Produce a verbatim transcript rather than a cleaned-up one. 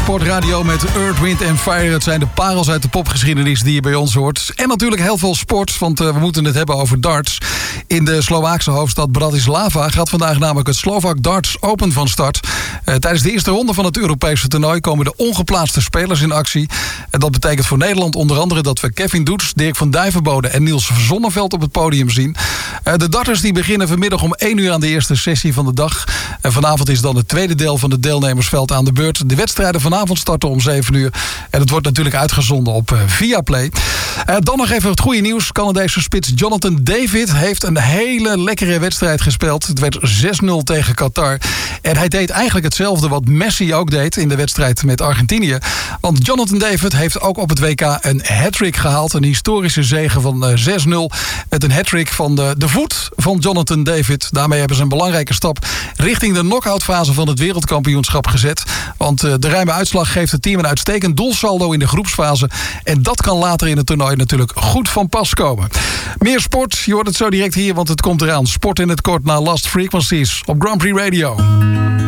Sportradio met Earth, Wind and Fire. Het zijn de parels uit de popgeschiedenis die je bij ons hoort. En natuurlijk heel veel sport, want uh, we moeten het hebben over darts. In de Slovaakse hoofdstad Bratislava gaat vandaag namelijk het Slovak Darts Open van start. Uh, tijdens de eerste ronde van het Europese toernooi komen de ongeplaatste spelers in actie. En dat betekent voor Nederland onder andere dat we Kevin Doets, Dirk van Duijvenbode en Niels Zonneveld op het podium zien. Uh, de darters die beginnen vanmiddag om één uur aan de eerste sessie van de dag. En vanavond is dan het tweede deel van het deelnemersveld aan de beurt. De wedstrijden vanavond starten om zeven uur. En het wordt natuurlijk uitgezonden op uh, Viaplay. Uh, dan nog even het goede nieuws. Canadese spits Jonathan David heeft een hele lekkere wedstrijd gespeeld. Het werd zes nul tegen Qatar. En hij deed eigenlijk hetzelfde wat Messi ook deed in de wedstrijd met Argentinië. Want Jonathan David heeft ook op het W K een hat-trick gehaald. Een historische zege van uh, zes nul. Met een hat-trick van de, de voet van Jonathan David. Daarmee hebben ze een belangrijke stap richting de knock-outfase van het wereldkampioenschap gezet. Want uh, de ruime uitslag geeft het team een uitstekend doelsaldo in de groepsfase. En dat kan later in het toernooi natuurlijk goed van pas komen. Meer sport, je hoort het zo direct hier, want het komt eraan. Sport in het kort naar Lost Frequencies op Grand Prix Radio.